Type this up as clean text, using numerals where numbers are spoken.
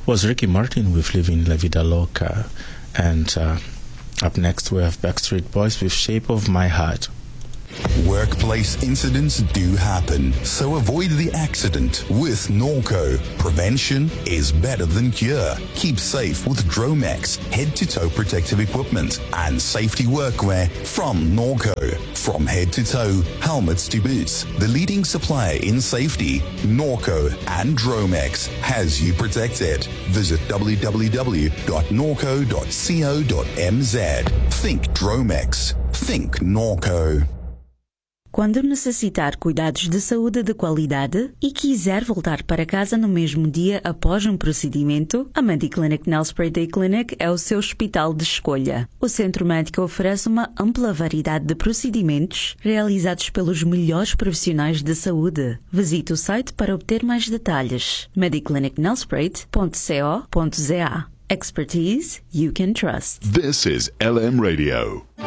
was Ricky Martin with Living La Vida Loca. And up next we have Backstreet Boys with Shape of My Heart. Workplace incidents do happen, so avoid the accident with Norco. Prevention is better than cure. Keep safe with Dromex head-to-toe protective equipment and safety workwear from Norco. From head to toe, helmets to boots, the leading supplier in safety, Norco and Dromex has you protected. Visit www.norco.co.mz. Think Dromex. Think Norco. Quando necessitar cuidados de saúde de qualidade e quiser voltar para casa no mesmo dia após um procedimento, a Mediclinic Nelspruit Day Clinic é o seu hospital de escolha. O centro médico oferece uma ampla variedade de procedimentos realizados pelos melhores profissionais de saúde. Visite o site para obter mais detalhes. mediclinicnelspruit.co.za. Expertise you can trust. This is LM Radio.